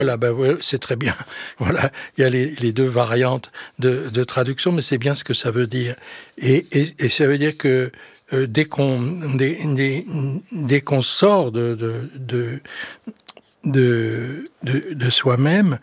Là, ouais, c'est très bien. Voilà, il y a les deux variantes de traduction, mais c'est bien ce que ça veut dire. Et ça veut dire que dès qu'on sort de soi-même,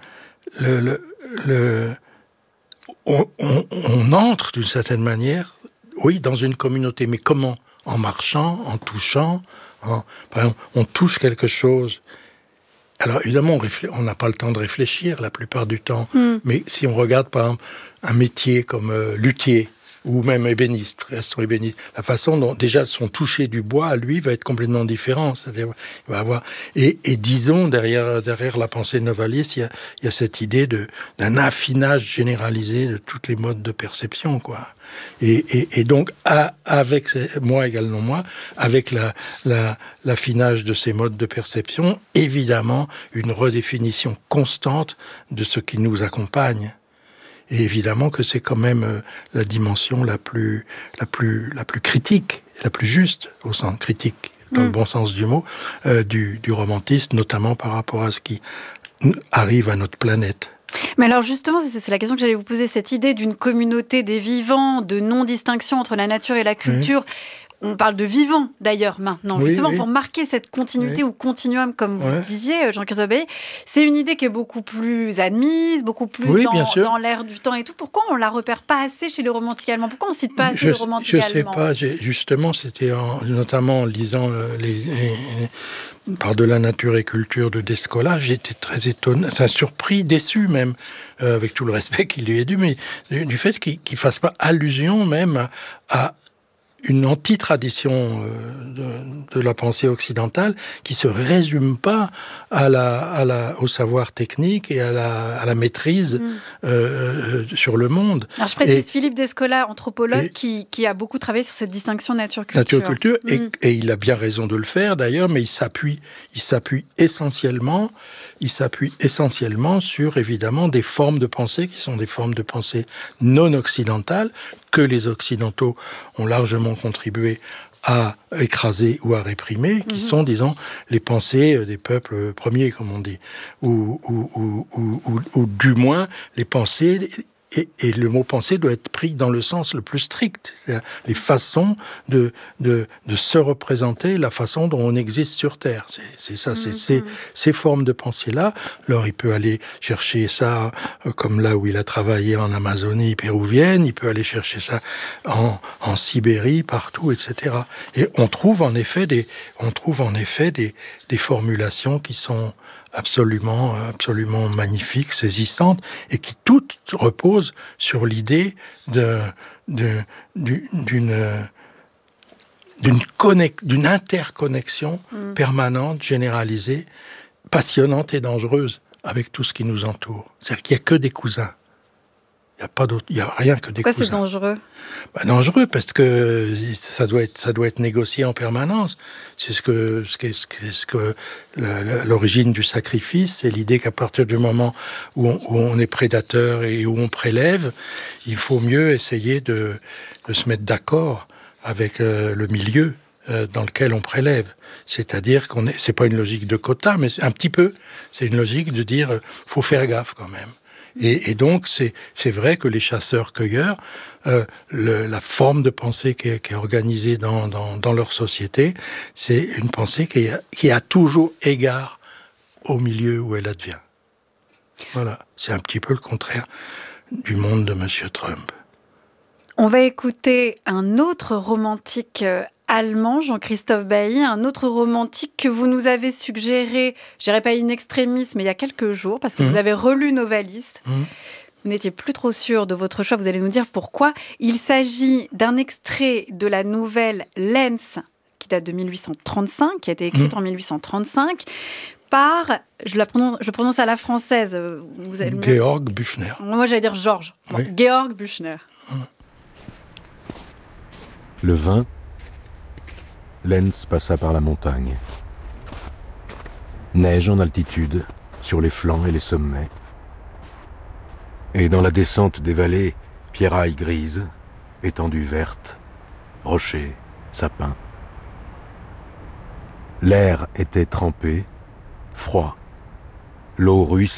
on entre d'une certaine manière, oui, dans une communauté. Mais comment? En marchant, en touchant. Par exemple, on touche quelque chose. Alors évidemment, on n'a pas le temps de réfléchir la plupart du temps. Mais si on regarde par exemple un métier comme luthier ou même ébéniste, la façon dont déjà son toucher du bois, lui, va être complètement différent. C'est-à-dire, il va avoir et disons derrière la pensée novalis, il y a cette idée d'un affinage généralisé de toutes les modes de perception, quoi. Et donc avec avec l'affinage de ces modes de perception, évidemment une redéfinition constante de ce qui nous accompagne. Et évidemment que c'est quand même la dimension la plus critique, la plus juste, au sens critique, dans le bon sens du mot, du romantisme, notamment par rapport à ce qui arrive à notre planète. Mais alors justement, c'est la question que j'allais vous poser, cette idée d'une communauté des vivants, de non-distinction entre la nature et la culture. Oui. On parle de vivants, d'ailleurs, maintenant, justement, pour marquer cette continuité ou continuum, comme vous disiez, Jean-Christophe Bailly. C'est une idée qui est beaucoup plus admise, beaucoup plus dans l'air du temps et tout. Pourquoi on ne la repère pas assez chez les romantiques allemands? Pourquoi on ne cite pas assez les romantiques allemands? Je ne sais pas. Justement, c'était notamment en lisant par de la nature et culture de Descola, j'étais très étonné, surpris, déçu même, avec tout le respect qu'il lui est dû, mais du fait qu'il ne fasse pas allusion même à une anti-tradition de la pensée occidentale qui se résume pas au savoir technique et à la maîtrise sur le monde. Alors je précise, Philippe Descola, anthropologue, qui a beaucoup travaillé sur cette distinction nature-culture. Nature-culture, et il a bien raison de le faire d'ailleurs, mais il s'appuie essentiellement sur évidemment des formes de pensée qui sont des formes de pensée non occidentales que les Occidentaux ont largement contribué à écraser ou à réprimer, qui sont, disons, les pensées des peuples premiers, comme on dit, ou du moins les pensées. Et le mot pensée doit être pris dans le sens le plus strict. Les façons de se représenter, la façon dont on existe sur Terre. C'est ça, c'est ces formes de pensée-là. Alors, il peut aller chercher ça, comme là où il a travaillé en Amazonie péruvienne, il peut aller chercher ça en Sibérie, partout, etc. Et on trouve en effet des formulations qui sont absolument magnifiques, saisissantes, et qui toutes reposent sur l'idée d'une interconnexion permanente, généralisée, passionnante et dangereuse avec tout ce qui nous entoure. C'est-à-dire qu'il n'y a que des cousins. Il n'y a rien que des cousins. Pourquoi c'est dangereux? Dangereux parce que ça doit être négocié en permanence. C'est ce que l'origine du sacrifice, c'est l'idée qu'à partir du moment où on est prédateur et où on prélève, il faut mieux essayer de se mettre d'accord avec le milieu dans lequel on prélève. C'est-à-dire c'est pas une logique de quota, mais un petit peu. C'est une logique de dire faut faire gaffe quand même. Et donc, c'est vrai que les chasseurs-cueilleurs, la forme de pensée qui est organisée dans leur société, c'est une pensée qui a toujours égard au milieu où elle advient. Voilà, c'est un petit peu le contraire du monde de M. Trump. On va écouter un autre romantique allemand, Jean-Christophe Bailly, un autre romantique que vous nous avez suggéré, je dirais pas in extremis, mais il y a quelques jours, parce que vous avez relu Novalis. Vous n'étiez plus trop sûr de votre choix, vous allez nous dire pourquoi. Il s'agit d'un extrait de la nouvelle Lenz, qui date de 1835, qui a été écrite en 1835, par, je le prononce à la française. Vous allez Georg Büchner. Moi, j'allais dire Georges. Oui. Georg Büchner. Le 20, Lenz passa par la montagne. Neige en altitude, sur les flancs et les sommets. Et dans la descente des vallées, pierrailles grises, étendues vertes, rochers, sapins. L'air était trempé, froid. L'eau ruisselle